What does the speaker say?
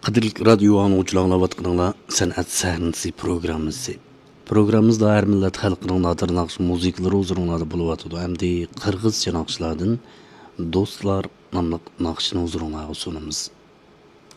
Qadrlik radyo anglag'uchilar san'at sahnasi programmasi. Programmamizda har millat xalqining nodir naqsh musiqalari huzurlarda bo'lyotdi. Hamda qirg'izcha naqshlardan do'stlar nomli naqshni huzurlarga sunamiz.